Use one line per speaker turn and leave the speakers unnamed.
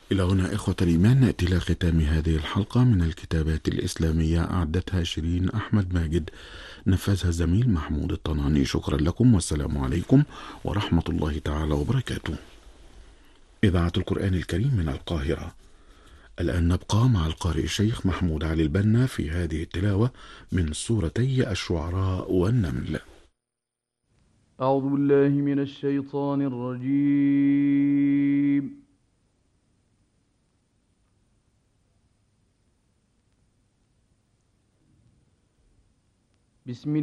إلى هنا إخوة الإيمان نأتي إلى ختام هذه الحلقة من الكتابات الإسلامية، أعدتها شيرين أحمد ماجد، نفذها زميل محمود الطناني. شكرا لكم والسلام عليكم ورحمة الله تعالى وبركاته. إذاعة القرآن الكريم من القاهرة. الآن نبقى مع القارئ الشيخ محمود علي البنا في هذه التلاوة من سورتي الشعراء والنمل.
أعوذ بالله من الشيطان الرجيم. بسم